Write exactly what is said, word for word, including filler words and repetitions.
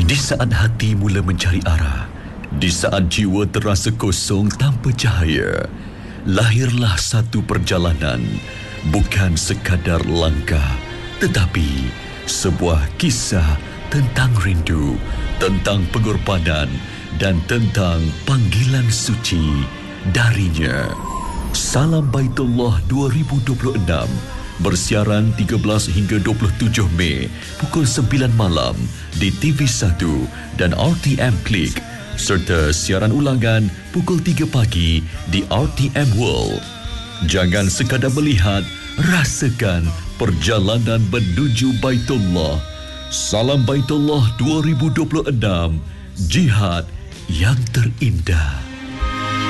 Di saat hati mula mencari arah, di saat jiwa terasa kosong tanpa cahaya, lahirlah satu perjalanan, bukan sekadar langkah, tetapi sebuah kisah tentang rindu, tentang pengorbanan dan tentang panggilan suci darinya. Salam Baitullah dua ribu dua puluh enam bersiaran tiga belas hingga dua puluh tujuh Mei pukul sembilan malam di T V satu dan R T M Klik, serta siaran ulangan pukul tiga pagi di R T M World. Jangan sekadar melihat, rasakan perjalanan menuju Baitullah. Salam Baitullah dua ribu dua puluh enam, jihad yang terindah.